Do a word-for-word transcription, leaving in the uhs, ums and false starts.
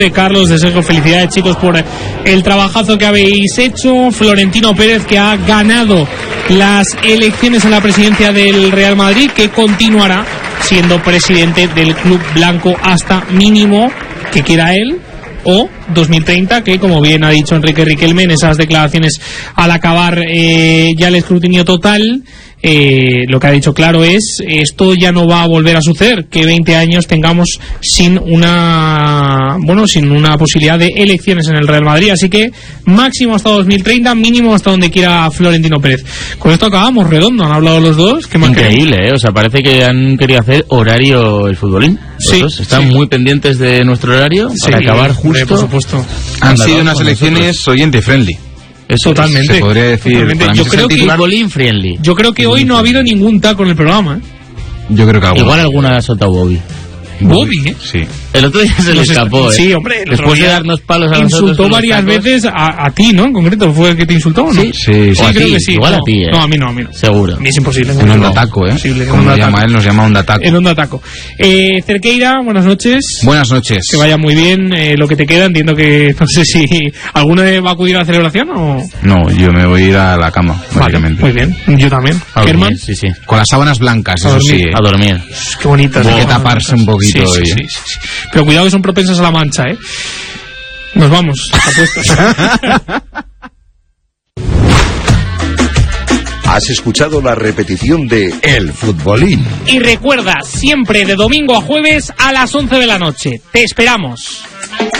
de Carlos, de Sergio, felicidades chicos por el trabajazo que habéis hecho. Florentino Pérez, que ha ganado las elecciones a la presidencia del Real Madrid, que continuará siendo presidente del club blanco hasta mínimo que quiera él, o dos mil treinta, que como bien ha dicho Enrique Riquelme en esas declaraciones al acabar eh, ya el escrutinio total, eh, lo que ha dicho claro es: esto ya no va a volver a suceder, que veinte años tengamos sin una bueno sin una posibilidad de elecciones en el Real Madrid, así que máximo hasta dos mil treinta, mínimo hasta donde quiera Florentino Pérez. Con esto acabamos redondo, han hablado los dos. ¿Qué más increíble, ¿eh? O sea, parece que han querido hacer horario el futbolín. Sí, están sí. muy pendientes de nuestro horario para sí, acabar justo. Hombre, por supuesto. Han sido unas elecciones oyente friendly. Eso totalmente. Se podría decir. Totalmente. Para mí Yo es creo el que titular. Futbolín friendly. Yo creo que hoy no ha habido ningún taco en el programa, ¿eh? Yo creo que alguna. Igual alguna ha soltado Bobby. Bobby, ¿eh? Sí. El otro día se le escapó, ¿eh? Sí, hombre. El otro Después de día darnos palos a nosotros. insultó con los varias tacos. veces a, a ti, ¿no? En concreto, ¿fue el que te insultó o no? Sí. Sí, sí. O a creo ti, que sí. igual no, a ti, ¿eh? No, a mí no, a mí no. Seguro. A mí es imposible. En no. Onda Taco, ¿eh? Imposible, en Como Onda llama Taco. él, nos llama Onda Taco. En Onda Taco. Eh, Cerqueira, buenas noches. Buenas noches. Que vaya muy bien eh, lo que te queda. Entiendo que, no sé si alguno va a acudir a la celebración o... No, yo me voy a ir a la cama, Vale, básicamente. muy bien. Yo también. A Germán. dormir, sí, sí. Con las sábanas blancas, A eso dormir. sí. ¿eh? A dormir. Qué bonitas. Hay ¿eh? que taparse un poquito Sí, hoy, sí, ¿eh? sí, sí, sí. Pero cuidado que son propensas a la mancha, ¿eh? Nos vamos, apuestos. Has escuchado la repetición de El Futbolín. Y recuerda, siempre de domingo a jueves a las once de la noche. Te esperamos.